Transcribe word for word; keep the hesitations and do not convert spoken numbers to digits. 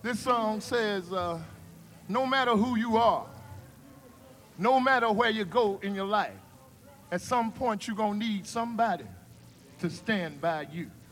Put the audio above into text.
This song says, uh, no matter who you are, no matter where you go in your life, at some point you're going to need somebody to stand by you.